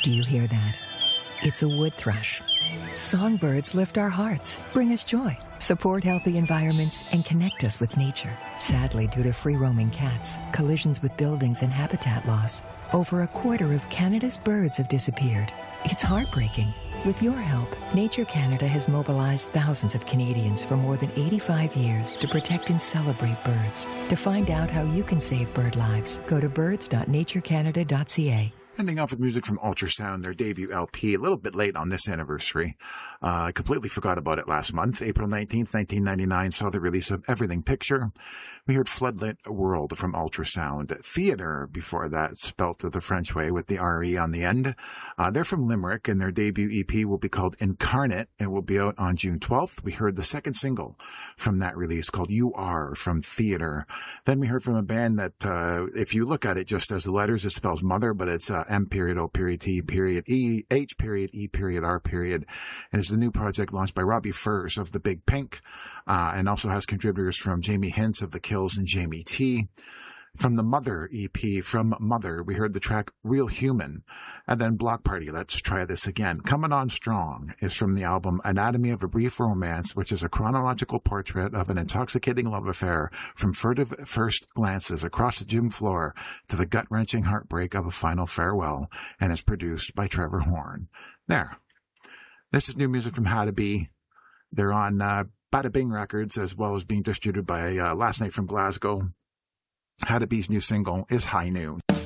Do you hear that? It's a wood thrush. Songbirds lift our hearts, bring us joy, support healthy environments, and connect us with nature. Sadly, due to free-roaming cats, collisions with buildings, and habitat loss, over a quarter of Canada's birds have disappeared. It's heartbreaking. With your help, Nature Canada has mobilized thousands of Canadians for more than 85 years to protect and celebrate birds. To find out how you can save bird lives, go to birds.naturecanada.ca. Ending off with music from Ultrasound, their debut LP, a little bit late on this anniversary. I completely forgot about it last month. April 19th, 1999 saw the release of Everything Picture. We heard Floodlit World from Ultrasound. Theater before that, spelt the French way with the R-E on the end. They're from Limerick, and their debut EP will be called Incarnate. It will be out on June 12th. We heard the second single from that release called You Are from Theater. Then we heard from a band that, if you look at it just as the letters, it spells mother, but it's M.O.T.E.H.E.R. And it's the new project launched by Robbie Furs of The Big Pink, and also has contributors from Jamie Hintz of The Kills and Jamie T. From the Mother EP, from Mother, we heard the track Real Human. And then Block Party, Let's Try This Again. Coming On Strong is from the album Anatomy of a Brief Romance, which is a chronological portrait of an intoxicating love affair from furtive first glances across the gym floor to the gut-wrenching heartbreak of a final farewell, and is produced by Trevor Horn. There. This is new music from How to Be. They're on Bada Bing Records, as well as being distributed by Last Night from Glasgow. How to Be's new single is High Noon.